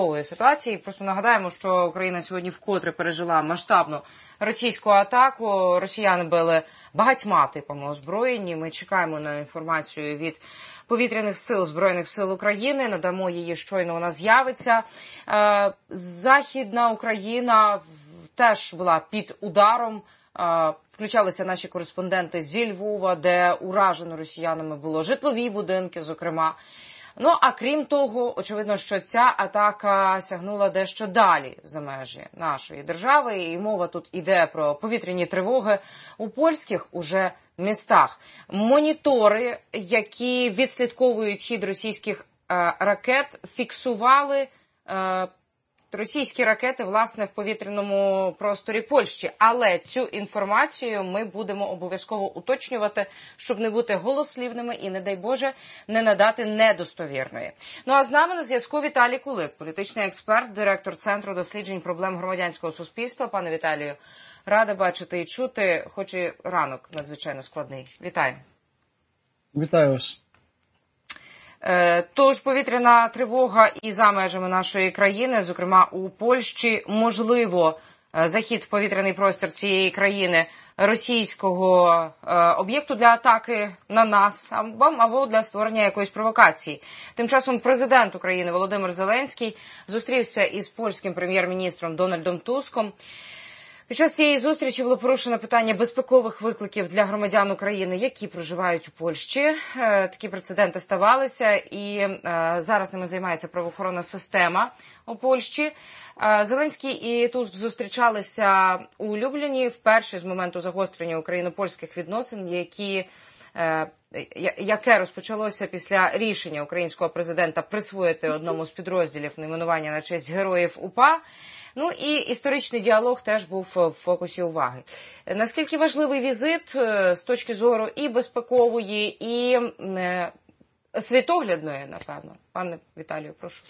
ситуації. Просто нагадаємо, що Україна сьогодні вкотре пережила масштабну російську атаку. Росіяни били багатьма типами озброєння. Ми чекаємо на інформацію від повітряних сил Збройних сил України. Надамо її, щойно вона з'явиться. Західна Україна теж була під ударом. Включалися наші кореспонденти зі Львова, де уражено росіянами було житлові будинки, зокрема. Ну, а крім того, очевидно, що ця атака сягнула дещо далі за межі нашої держави. І мова тут іде про повітряні тривоги у польських уже містах. Монітори, які відслідковують хід російських ракет, фіксували російські ракети, власне, в повітряному просторі Польщі. Але цю інформацію ми будемо обов'язково уточнювати, щоб не бути голослівними і, не дай Боже, не надати недостовірної. Ну, а з нами на зв'язку Віталій Кулик, політичний експерт, директор Центру досліджень проблем громадянського суспільства. Пане Віталію, рада бачити і чути, хоч і ранок надзвичайно складний. Вітаю. Вітаю вас. Тож повітряна тривога і за межами нашої країни, зокрема у Польщі, можливо, захід в повітряний простір цієї країни російського об'єкту для атаки на нас або для створення якоїсь провокації. Тим часом президент України Володимир Зеленський зустрівся із польським прем'єр-міністром Дональдом Туском. Під час цієї зустрічі було порушено питання безпекових викликів для громадян України, які проживають у Польщі. Такі прецеденти ставалися, і зараз ними займається правоохоронна система у Польщі. Зеленський і Туск зустрічалися у Любліні вперше з моменту загострення україно-польських відносин, яке розпочалося після рішення українського президента присвоїти одному з підрозділів найменування на честь героїв УПА. Ну і історичний діалог теж був в фокусі уваги. Наскільки важливий візит з точки зору і безпекової, і світоглядної, напевно? Пане Віталію, прошу.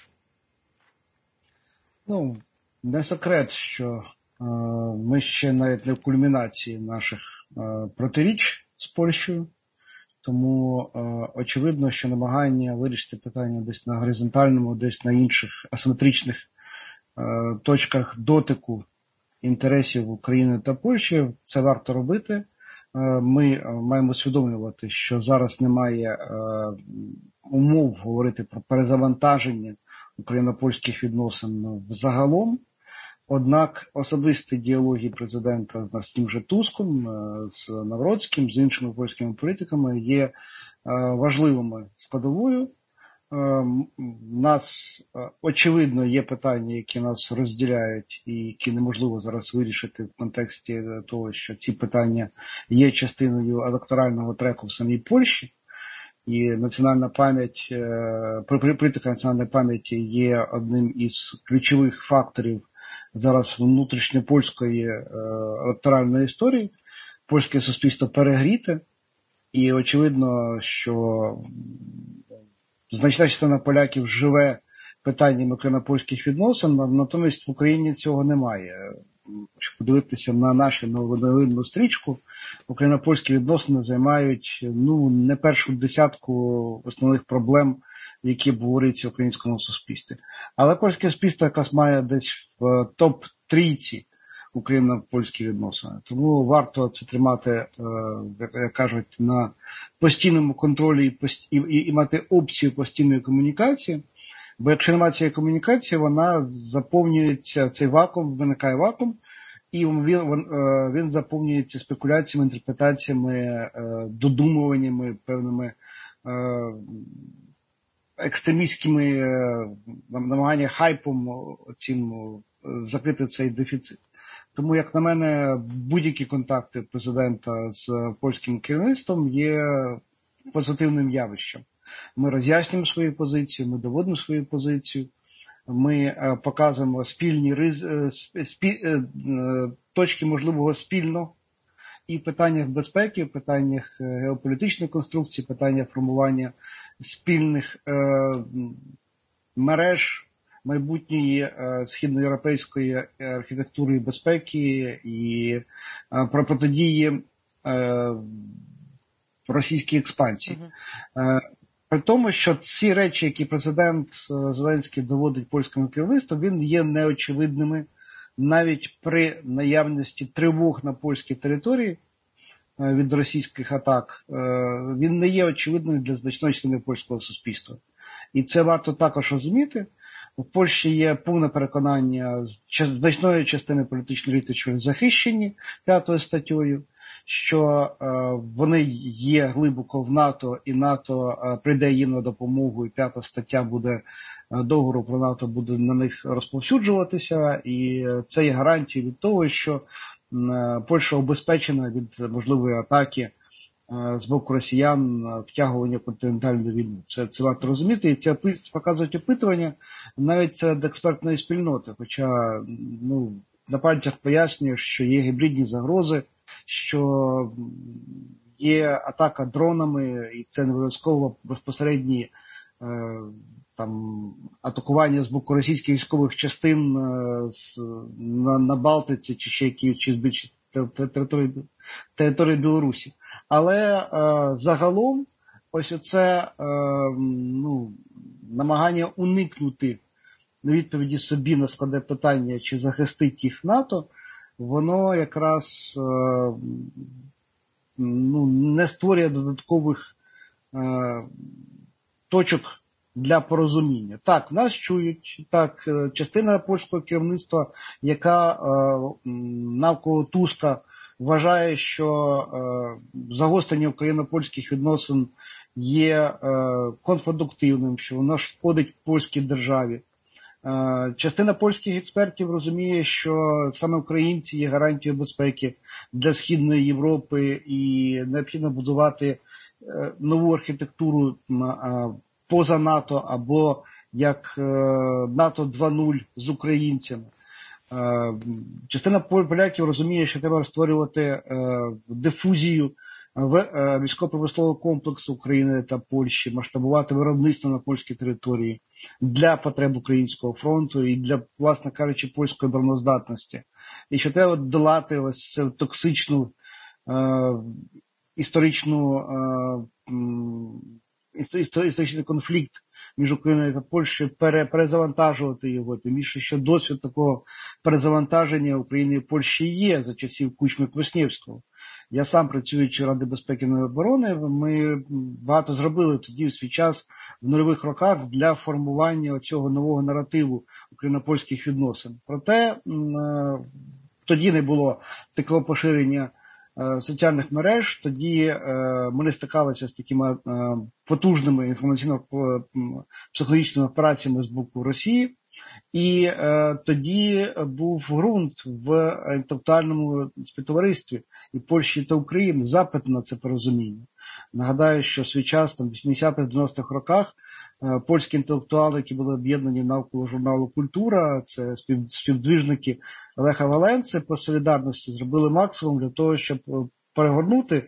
Ну, не секрет, що ми ще навіть не в кульмінації наших протиріч з Польщею, тому очевидно, що намагання вирішити питання десь на горизонтальному, десь на інших асиметричних точках дотику інтересів України та Польщі, це варто робити. Ми маємо усвідомлювати, що зараз немає умов говорити про перезавантаження україно-польських відносин загалом. Однак особисті діалоги президента з тим же Туском, з Навроцьким, з іншими польськими політиками є важливими складовою. У нас, очевидно, є питання, які нас розділяють і які неможливо зараз вирішити в контексті того, що ці питання є частиною електорального треку в самій Польщі. І національна пам'ять, політика національної пам'яті є одним із ключових факторів зараз внутрішньопольської електоральної історії. Польське суспільство перегріте, і очевидно, що значна частина поляків живе питаннями україно-польських відносин, натомість в Україні цього немає. Якщо подивитися на нашу новинну стрічку, україно-польські відносини займають не першу десятку основних проблем, які обговорюються в українському суспільстві. Але польське суспільство якраз має десь в топ-трійці україно-польські відносини. Тому варто це тримати, як кажуть, на постійному контролі і мати опцію постійної комунікації. Бо якщо немає цієї комунікації, вона заповнюється, цей вакуум, виникає вакуум, і він заповнюється спекуляціями, інтерпретаціями, додумуваннями, певними екстремістськими намаганнями хайпом цим закрити цей дефіцит. Тому, як на мене, будь-які контакти президента з польським керівництвом є позитивним явищем. Ми роз'яснюємо свою позицію, ми доводимо свою позицію, ми показуємо спільні точки можливого спільного і в питаннях безпеки, в питаннях геополітичної конструкції, в питаннях формування спільних мереж майбутньої східноєвропейської архітектури безпеки і про протидії російській експансії. При тому, що ці речі, які президент Зеленський доводить польському керівництву, він є неочевидними навіть при наявності тривог на польській території від російських атак. Він не є очевидним для значної частини польського суспільства. І це варто також розуміти. У Польщі є повне переконання значної частини політичної еліти, що захищені 5-ю статтею, що вони є глибоко в НАТО, і НАТО прийде їм на допомогу, і 5-та стаття буде договору про НАТО буде на них розповсюджуватися, і це є гарантією від того, що Польща обезпечена від можливої атаки з боку росіян втягування в континентальну війну. Це варто розуміти, і це показують опитування навіть серед експертної спільноти, хоча на пальцях пояснює, що є гібридні загрози, що є атака дронами, і це не обов'язково безпосередні атакування з боку російських військових частин на Балтиці чи ще чи більше території Білорусі. Але загалом ось оце намагання уникнути на відповіді собі на складне питання, чи захистить їх НАТО, воно якраз не створює додаткових точок для порозуміння. Так, нас чують, так, частина польського керівництва, яка навколо Туска вважає, що загострення україно-польських відносин є контрпродуктивним, що воно шкодить польській державі. Частина польських експертів розуміє, що саме українці є гарантією безпеки для Східної Європи і необхідно будувати нову архітектуру поза НАТО або як НАТО 2.0 з українцями. Частина поляків розуміє, що треба створювати дифузію військово-промислового комплексу України та Польщі, масштабувати виробництво на польській території для потреб Українського фронту і для, власне кажучи, польської обороноздатності. І що треба долати ось цю токсичну історичний конфлікт між Україною та Польщею, перезавантажувати його. Тим більше, що досвід такого перезавантаження України і Польщі є за часів Кучми-Квасневського. Я сам, працюючи Ради безпеки і оборони, ми багато зробили тоді в свій час в нульових роках для формування цього нового наративу україно-польських відносин. Проте тоді не було такого поширення соціальних мереж, тоді ми не стикалися з такими потужними інформаційно-психологічними операціями з боку Росії. І тоді був ґрунт в інтелектуальному співтоваристві і Польщі та України запит на це порозуміння. Нагадаю, що в свій час, в 80-х-90-х роках, польські інтелектуали, які були об'єднані навколо журналу «Культура», це співдвижники Леха Валенси по солідарності, зробили максимум для того, щоб перегорнути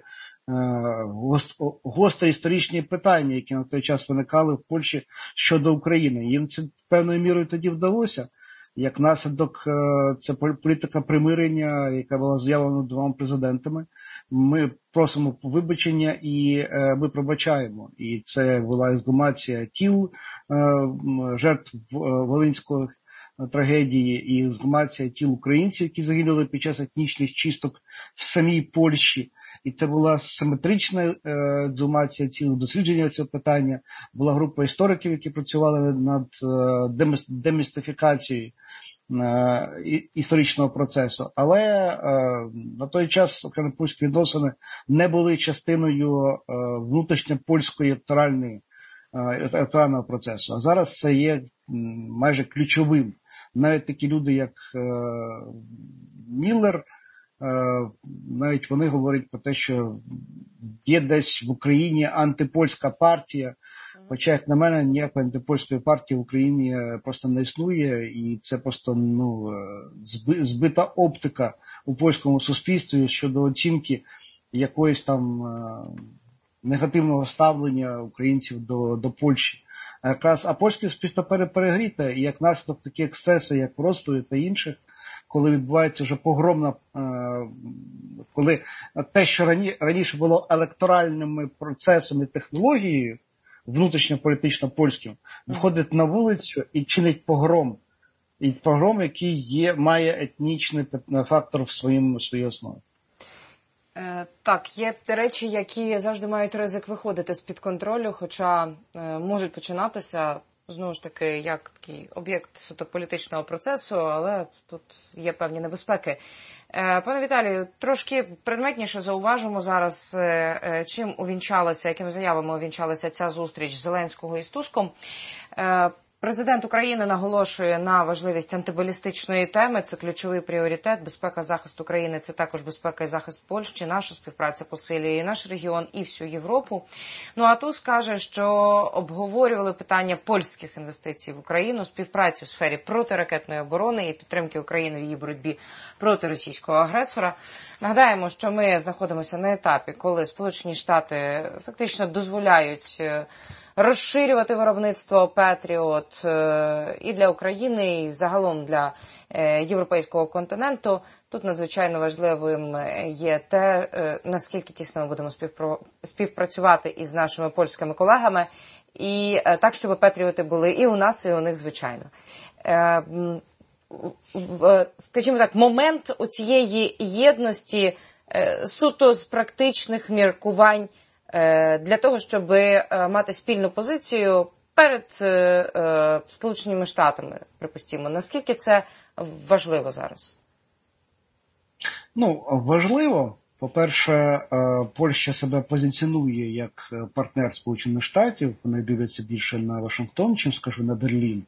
гострі історичні питання, які на той час виникали в Польщі щодо України. Їм це певною мірою тоді вдалося. Як наслідок, це політика примирення, яка була заявлена двома президентами. Ми просимо вибачення і ми пробачаємо. І це була ексгумація тіл жертв Волинської трагедії і ексгумація тіл українців, які загинули під час етнічних чисток в самій Польщі. І це була симетрична ексгумація тіл, дослідження цього питання. Була група істориків, які працювали над демістифікацією історичного процесу. Але на той час україно-польські відносини не були частиною внутрішньопольської електорального процесу. А зараз це є майже ключовим. Навіть такі люди, як Міллер, навіть вони говорять про те, що є десь в Україні антипольська партія, хоча, як на мене, ніякої антипольської партії в Україні просто не існує, і це просто збита оптика у польському суспільстві щодо оцінки якоїсь там негативного ставлення українців до Польщі. А польське суспільство перегріте, і як наслідок такі ексцеси, як в Ростові та інших, коли відбувається вже погромна, коли те, що раніше було електоральними процесами, технологією, внутрішньополітично польським, виходить на вулицю і чинить погром. І погром, який має етнічний фактор в своїй основі. Так, є речі, які завжди мають ризик виходити з-під контролю, хоча можуть починатися, знову ж таки, як такий об'єкт суто політичного процесу, але тут є певні небезпеки. Пане Віталію, трошки предметніше зауважимо зараз, чим увінчалася, якими заявами увінчалася ця зустріч Зеленського із Туском. Президент України наголошує на важливість антибалістичної теми. Це ключовий пріоритет. Безпека, захист України – це також безпека і захист Польщі. Наша співпраця посилює і наш регіон, і всю Європу. Ну, а Туск каже, що обговорювали питання польських інвестицій в Україну, співпрацю в сфері протиракетної оборони і підтримки України в її боротьбі проти російського агресора. Нагадаємо, що ми знаходимося на етапі, коли Сполучені Штати фактично дозволяють розширювати виробництво Петріот і для України, і загалом для європейського континенту. Тут надзвичайно важливим є те, наскільки тісно ми будемо співпрацювати із нашими польськими колегами, і так, щоб Петріоти були і у нас, і у них, звичайно. Скажімо так, момент у цієї єдності суто з практичних міркувань для того, щоб мати спільну позицію перед Сполученими Штатами, припустимо. Наскільки це важливо зараз? Ну, важливо. По-перше, Польща себе позиціонує як партнер Сполучених Штатів. Вони дивляться більше на Вашингтон, чим, скажу, на Берлін.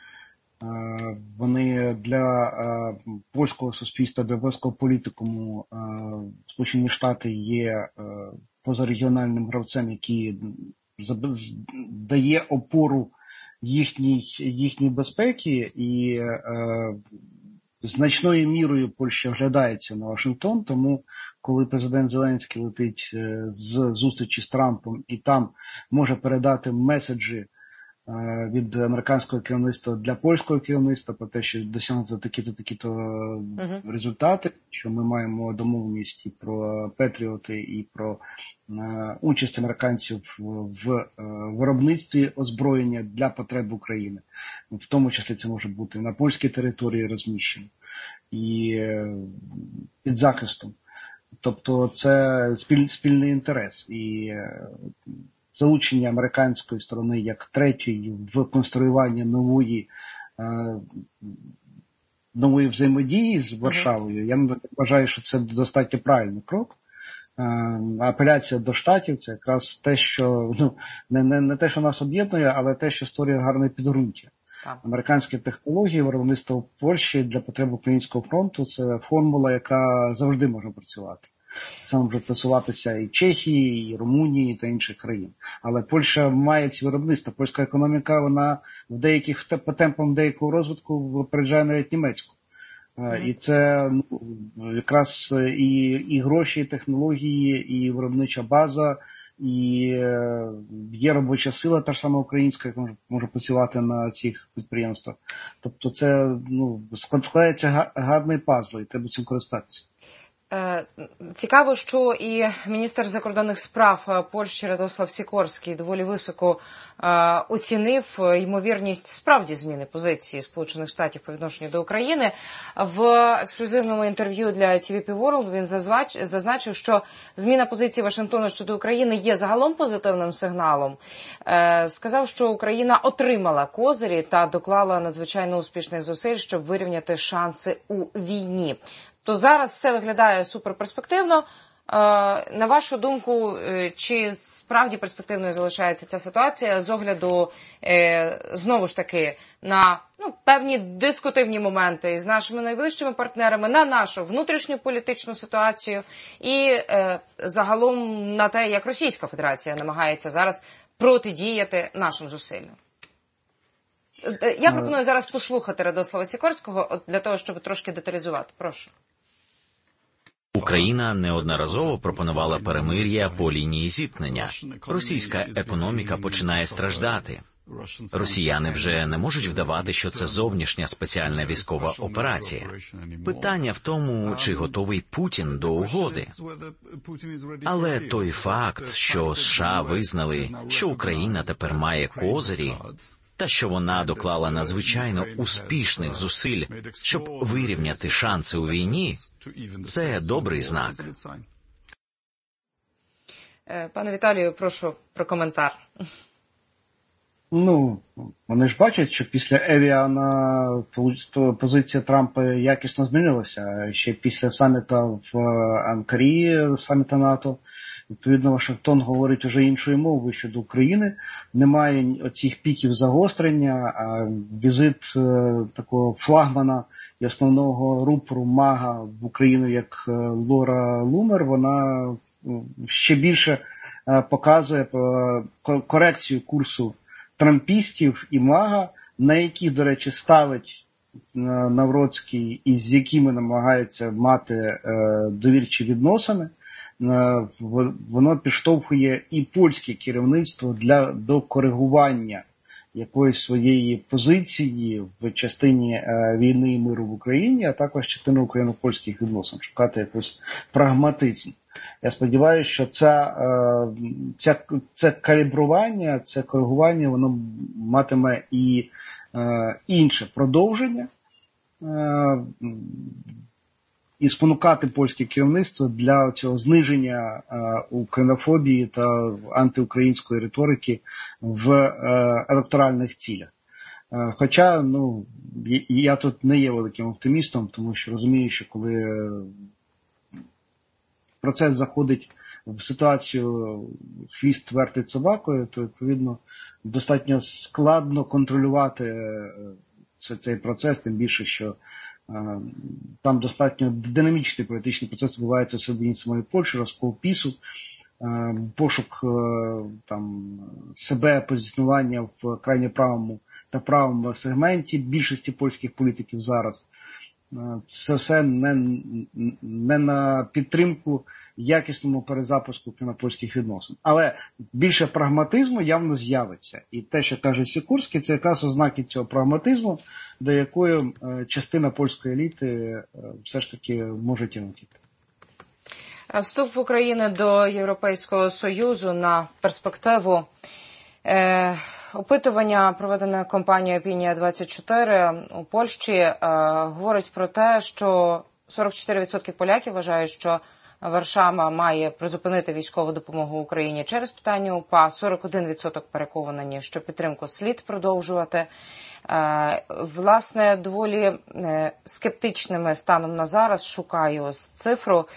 Вони для польського суспільства, для польського політикуму Сполучені Штати є позарегіональним гравцем, який дає опору їхній безпеки, і значною мірою Польща оглядається на Вашингтон, тому коли президент Зеленський летить з зустрічі з Трампом і там може передати меседжі від американського керівництва для польського керівництва про те, що досягнуто такі-то результати, що ми маємо домовленість і про Петріоти, і про участь американців в виробництві озброєння для потреб України. В тому числі це може бути на польській території розміщено і під захистом. Тобто це спільний інтерес. І залучення американської сторони як третьої в конструювання нової взаємодії з Варшавою, я вважаю, що це достатньо правильний крок. Апеляція до Штатів – це якраз те, що не те, що нас об'єднує, але те, що створює гарне підґрунтя. Американські технології, виробництво в Польщі для потреб Українського фронту – це формула, яка завжди може працювати. Це може працюватися і Чехії, і Румунії, та інших країн. Але Польща має ці виробництва. Польська економіка, вона по темпам деякого розвитку випереджає навіть німецьку. І це якраз і гроші, і технології, і виробнича база, і є робоча сила, та ж сама українська, яка може працювати на цих підприємствах. Тобто це складається гарний пазл, і треба цим користатися. Цікаво, що і міністр закордонних справ Польщі Радослав Сікорський доволі високо оцінив ймовірність справді зміни позиції Сполучених Штатів по відношенню до України. В ексклюзивному інтерв'ю для TVP World він зазначив, що зміна позиції Вашингтону щодо України є загалом позитивним сигналом. Сказав, що Україна отримала козирі та доклала надзвичайно успішних зусиль, щоб вирівняти шанси у війні. То зараз все виглядає суперперспективно. На вашу думку, чи справді перспективною залишається ця ситуація з огляду, знову ж таки, на певні дискутивні моменти із нашими найближчими партнерами, на нашу внутрішню політичну ситуацію і загалом на те, як Російська Федерація намагається зараз протидіяти нашим зусиллям? Я пропоную зараз послухати Радослава Сікорського для того, щоб трошки деталізувати. Прошу. Україна неодноразово пропонувала перемир'я по лінії зіткнення. Російська економіка починає страждати. Росіяни вже не можуть вдавати, що це зовнішня спеціальна військова операція. Питання в тому, чи готовий Путін до угоди. Але той факт, що США визнали, що Україна тепер має козирі, та що вона доклала надзвичайно успішних зусиль, щоб вирівняти шанси у війні, це добрий знак. Пане Віталію, прошу про коментар. Вони ж бачать, що після Евіана позиція Трампа якісно змінилася. Ще після саміту в Анкарі, саміту НАТО, відповідно, Вашингтон говорить уже іншою мовою щодо України. Немає оцих піків загострення, а візит такого флагмана і основного рупору МАГА в Україну, як Лора Лумер, вона ще більше показує корекцію курсу трампістів і МАГА, на які, до речі, ставить Навроцький і з якими намагається мати довірчі відносини. Воно підштовхує і польське керівництво до коригування якоїсь своєї позиції в частині війни і миру в Україні, а також частини україно-польських відносин, шукати якийсь прагматизм. Я сподіваюся, що це калібрування, це коригування, воно матиме і інше продовження, і спонукати польське керівництво для цього зниження українофобії та антиукраїнської риторики в електоральних цілях. Хоча, я тут не є великим оптимістом, тому що розумію, що коли процес заходить в ситуацію хвіст вертить собакою, то, відповідно, достатньо складно контролювати цей процес, тим більше, що там достатньо динамічний політичний процес відбувається всередині самої Польщі, розкол ПІСу, пошук себе, позиціонування в крайньо правому та правому сегменті більшості польських політиків зараз. Це все не на підтримку якісному перезапуску кінопольських відносин. Але більше прагматизму явно з'явиться. І те, що каже Сікорський, це якраз ознаки цього прагматизму, до якої частина польської еліти все ж таки може тягнути. Вступ України до Європейського Союзу на перспективу. Опитування, проведене компанією Опінія-24 у Польщі, говорить про те, що 44% поляків вважають, що Варшава має призупинити військову допомогу Україні через питання УПА. 41% переконані, що підтримку слід продовжувати. Власне, доволі скептичними станом на зараз, шукаю цифру,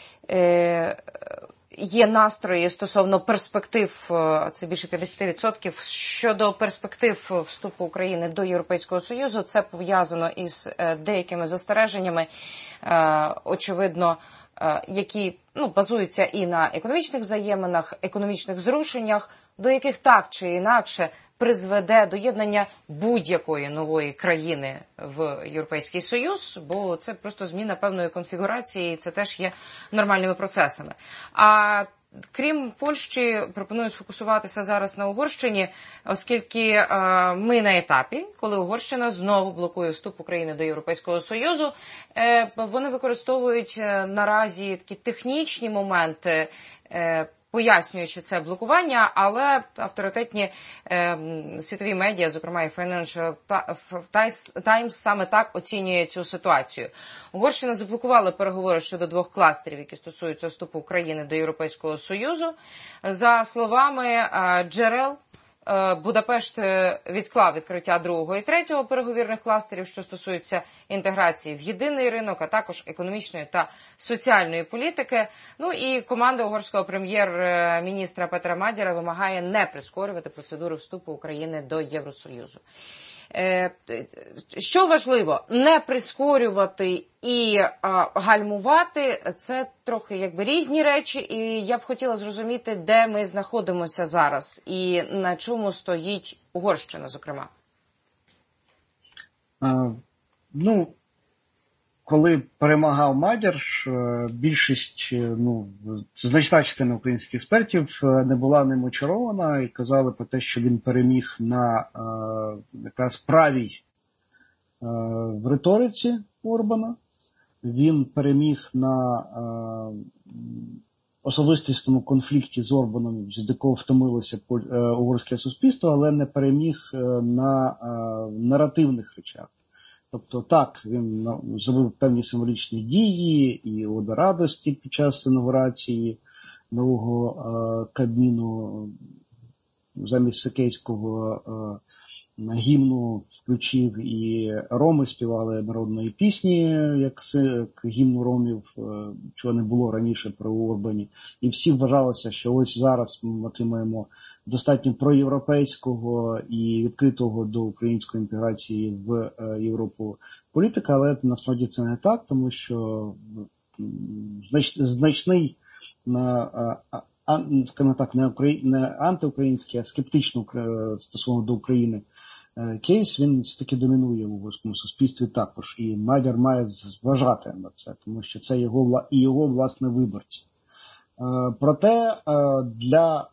є настрої стосовно перспектив, це більше 50%, щодо перспектив вступу України до Європейського Союзу. Це пов'язано із деякими застереженнями, очевидно, які базуються і на економічних взаєминах, економічних зрушеннях, до яких так чи інакше призведе доєднання будь-якої нової країни в Європейський Союз, бо це просто зміна певної конфігурації, і це теж є нормальними процесами. А крім Польщі, пропоную сфокусуватися зараз на Угорщині, оскільки ми на етапі, коли Угорщина знову блокує вступ України до Європейського Союзу. Вони використовують наразі такі технічні моменти, пояснюючи це блокування, але авторитетні світові медіа, зокрема і Financial Times, саме так оцінює цю ситуацію. Угорщина заблокувала переговори щодо 2 кластерів, які стосуються вступу України до Європейського Союзу. За словами джерел, Будапешт відклав відкриття 2-го і 3-го переговірних кластерів, що стосуються інтеграції в єдиний ринок, а також економічної та соціальної політики. І команда угорського прем'єр-міністра Петра Мадяра вимагає не прискорювати процедуру вступу України до Євросоюзу. Що важливо, не прискорювати і гальмувати – це трохи різні речі, і я б хотіла зрозуміти, де ми знаходимося зараз і на чому стоїть Угорщина, зокрема. коли перемагав Мадяр, більшість, значна частина українських експертів не була ним очарована і казали про те, що він переміг на якраз правій в риториці Орбана. Він переміг на особистісному конфлікті з Орбаном, з якого втомилося угорське суспільство, але не переміг на наративних речах. Тобто так, він зробив певні символічні дії і ода радості під час інаугурації нового Кабміну, замість Сикейського гімну включив і роми співали народної пісні, як гімну ромів, чого не було раніше при Орбані. І всі вважалося, що ось зараз ми отримаємо достатньо проєвропейського і відкритого до української інтеграції в Європу політика, але насправді це не так, тому що значний, скажімо так, не антиукраїнський, а скептично стосовно до України кейс, він все-таки домінує в угорському суспільстві також. І Мадяр має зважати на це, тому що це його власне виборці. Проте для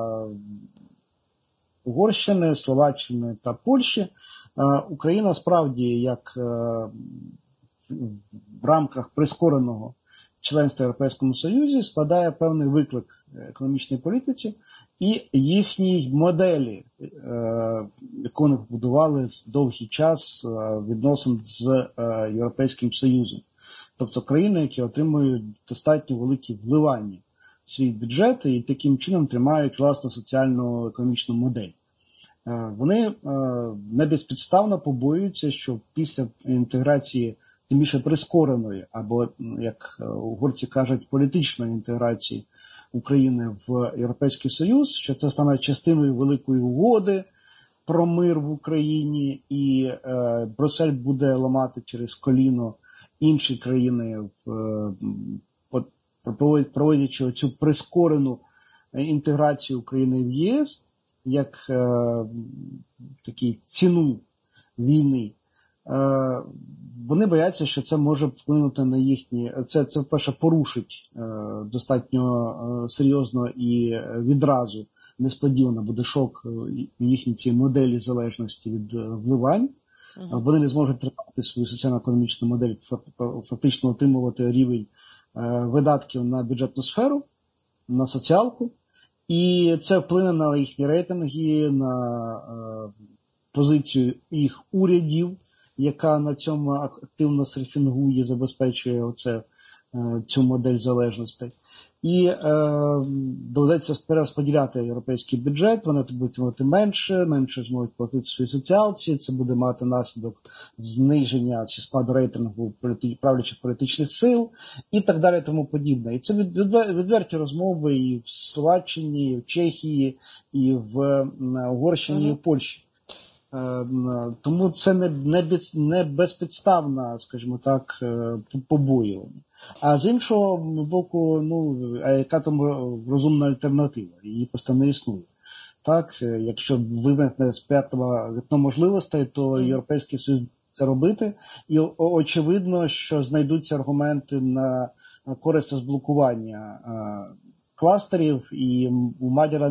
Угорщини, Словаччини та Польщі Україна справді, як в рамках прискореного членства в Європейському Союзі, складає певний виклик економічній політиці і їхній моделі, яку вони побудували довгий час відносин з Європейським Союзом. Тобто країни, які отримують достатньо великі вливання в свій бюджет і таким чином тримають власну соціально-економічну модель. Вони не безпідставно побоюються, що після інтеграції, тим більше прискореної, або, як угорці кажуть, політичної інтеграції України в Європейський Союз, що це стане частиною великої угоди про мир в Україні, і Брюссель буде ламати через коліно інші країни, проводячи цю прискорену інтеграцію України в єС, як таку ціну війни. Вони бояться, що це може вплинути на їхні... Це вперше, порушить достатньо серйозно і відразу несподівано буде шок в їхній цій моделі залежності від вливань. Вони не зможуть тримати свою соціально-економічну модель, фактично отримувати рівень видатків на бюджетну сферу, на соціалку. І це вплине на їхні рейтинги, на позицію їх урядів, яка на цьому активно серфінгує, забезпечує цю модель залежностей. І доведеться перерозподіляти європейський бюджет, вони будуть мати менше зможуть платити своїй соціалці, це буде мати наслідок зниження чи спаду рейтингу правлячих політичних сил і так далі, тому подібне. І це відверті розмови і в Словаччині, і в Чехії, і в Угорщині, і в Польщі. Тому це не безпідставна, скажімо так, побоювання. А з іншого боку, а яка там розумна альтернатива? Її просто не існує. Так, якщо виникне з п'ятого вікно можливостей, то Європейський Союз це робити. І очевидно, що знайдуться аргументи на користь розблокування кластерів, і у Мадяра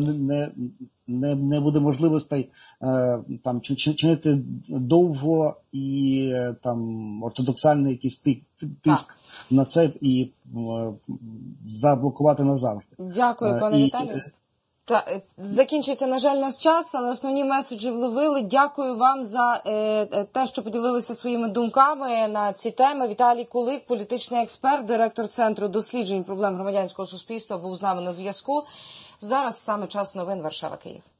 не буде можливостей там чинити довго і там ортодоксальний якийсь тиск на це і заблокувати назавжди. Дякую, пане Віталію. Закінчується, на жаль, наш час, але основні меседжі вловили. Дякую вам за те, що поділилися своїми думками на ці теми. Віталій Кулик, політичний експерт, директор Центру досліджень проблем громадянського суспільства, був з нами на зв'язку. Зараз саме час новин Варшава-Київ.